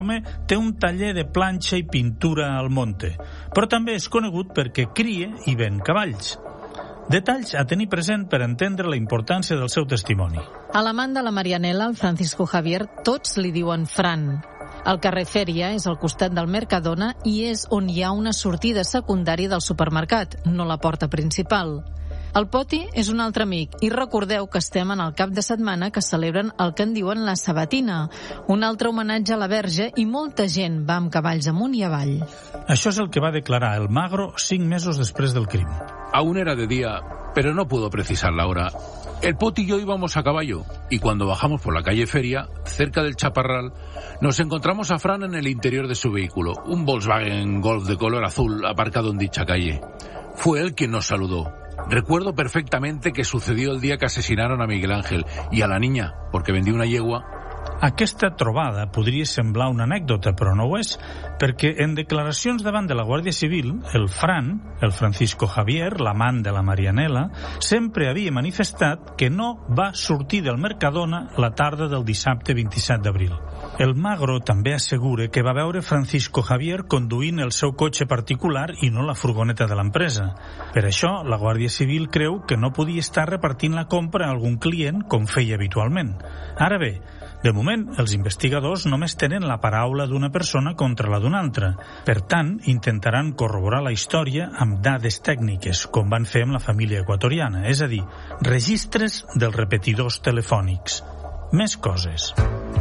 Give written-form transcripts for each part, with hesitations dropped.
Home té un taller de planxa i pintura al monte, però també és conegut perquè cria i ven cavalls. Detalls a tenir present per entendre la importància del seu testimoni. A l'amant de la Marianela, el Francisco Javier, tots li diuen Fran. El carrer Fèria és al costat del Mercadona i és on hi ha una sortida secundària del supermercat, no la porta principal. El Poti és un altre amic i recordeu que estem en el cap de setmana que celebren el que en diuen la Sabatina, un altre homenatge a la Verge, i molta gent va amb cavalls amunt i avall. Això és el que va declarar el Magro 5 mesos després del crim. Aún era de día, pero no pudo precisar la hora. El Poti y yo íbamos a caballo y cuando bajamos por la calle Feria, cerca del Chaparral, nos encontramos a Fran en el interior de su vehículo, un Volkswagen Golf de color azul aparcado en dicha calle. Fue él quien nos saludó. Recuerdo perfectamente que sucedió el día que asesinaron a Miguel Ángel y a la niña, porque vendí una yegua. Aquesta trobada podria semblar una anècdota, però no ho és, perquè en declaracions davant de la Guàrdia Civil, el Fran, el Francisco Javier, l'amant de la Marianela, sempre havia manifestat que no va sortir del Mercadona la tarda del dissabte 27 d'abril. El Magro també assegura que va veure Francisco Javier conduint el seu cotxe particular i no la furgoneta de l'empresa. Per això, la Guàrdia Civil creu que no podia estar repartint la compra a algun client com feia habitualment. Ara bé, de moment, els investigadors només tenen la paraula d'una persona contra la d'una altra. Per tant, intentaran corroborar la història amb dades tècniques, com van fer amb la família equatoriana, és a dir, registres dels repetidors telefònics. Més coses.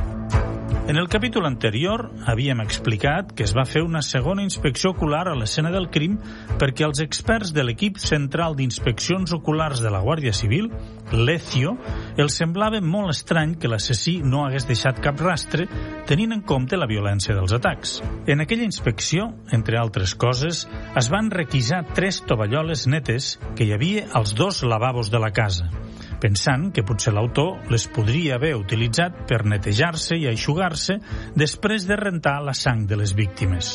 En el capítol anterior havíem explicat que es va fer una segona inspecció ocular a l'escena del crim perquè els experts de l'equip central d'inspeccions oculars de la Guàrdia Civil, l'ECIO, els semblava molt estrany que l'assassí no hagués deixat cap rastre tenint en compte la violència dels atacs. En aquella inspecció, entre altres coses, es van requisar 3 tovalloles netes que hi havia als 2 lavabos de la casa, pensant que potser l'autor les podria haver utilitzat per netejar-se i eixugar-se després de rentar la sang de les víctimes.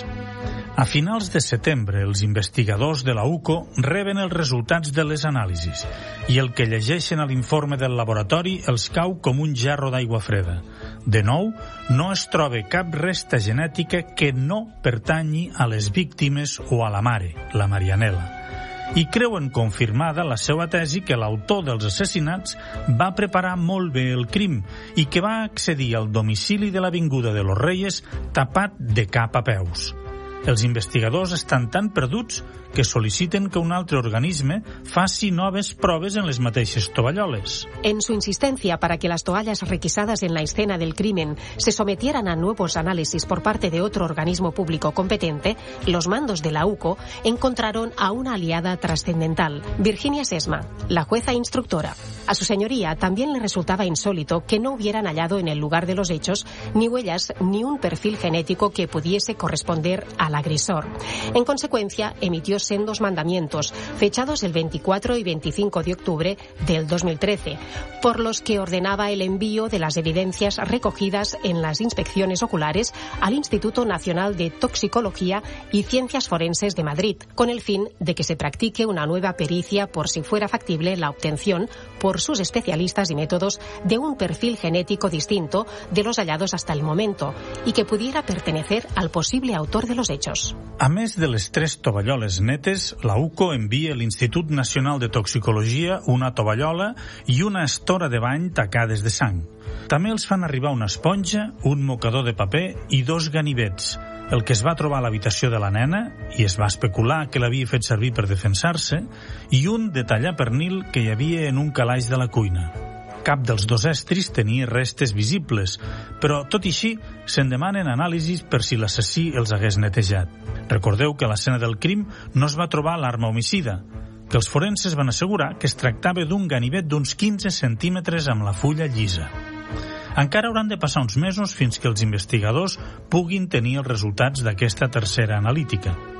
A finals de setembre, els investigadors de la UCO reben els resultats de les anàlisis i el que llegeixen a l'informe del laboratori els cau com un gerro d'aigua freda. De nou, no es troba cap resta genètica que no pertanyi a les víctimes o a la mare, la Marianela. I creuen confirmada la seva tesi que l'autor dels assassinats va preparar molt bé el crim i que va accedir al domicili de l'Avinguda de los Reyes tapat de cap a peus. Els investigadors estan tan perduts que soliciten que un altre organisme faci noves proves en les mateixes tovalloles. En su insistencia para que las toallas requisadas en la escena del crimen se sometieran a nuevos análisis por parte de otro organismo público competente, los mandos de la UCO encontraron a una aliada trascendental, Virginia Sesma, la jueza instructora. A su señoría también le resultaba insólito que no hubieran hallado en el lugar de los hechos ni huellas ni un perfil genético que pudiese corresponder al agresor. En consecuencia, emitió sendos mandamientos, fechados el 24 y 25 de octubre del 2013, por los que ordenaba el envío de las evidencias recogidas en las inspecciones oculares al Instituto Nacional de Toxicología y Ciencias Forenses de Madrid, con el fin de que se practique una nueva pericia por si fuera factible la obtención por sus especialistas y métodos de un perfil genético distinto de los hallados hasta el momento y que pudiera pertenecer al posible autor de los hechos. A més de les 3 tovalloles netes, la UCO envia a l'Institut Nacional de Toxicologia una tovallola i una estora de bany tacades de sang. També els fan arribar una esponja, un mocador de paper i 2 ganivets, el que es va trobar a l'habitació de la nena, i es va especular que l'havia fet servir per defensar-se, i un de tallar pernil que hi havia en un calaix de la cuina. Cap dels 2 estris tenia restes visibles, però tot i així se'n demanen anàlisis per si l'assassí els hagués netejat. Recordeu que a l'escena del crim no es va trobar l'arma homicida, que els forenses van assegurar que es tractava d'un ganivet d'uns 15 centímetres amb la fulla llisa. Encara hauran de passar uns mesos fins que els investigadors puguin tenir els resultats d'aquesta tercera analítica.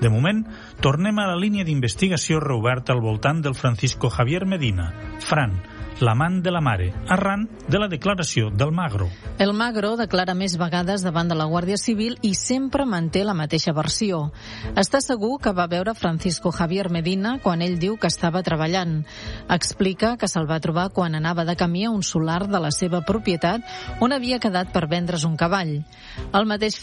De moment, tornem a la línia d'investigació reoberta al voltant del Francisco Javier Medina, Fran, l'amant de la mare, arran de la declaració del Magro. El Magro declara més vegades davant de la Guàrdia Civil i sempre manté la mateixa versió. Està segur que va veure Francisco Javier Medina quan ell diu que estava treballant. Explica que se'l va trobar quan anava de camí a un solar de la seva propietat on havia quedat per vendre's un cavall. El mateix